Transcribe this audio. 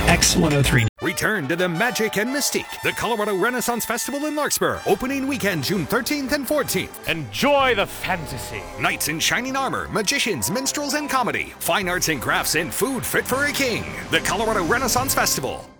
X103. Return to the magic and mystique. The Colorado Renaissance Festival in Larkspur. Opening weekend, June 13th and 14th. Enjoy the fantasy. Knights in shining armor, magicians, minstrels, and comedy. Fine arts and crafts and food fit for a king. The Colorado Renaissance Festival.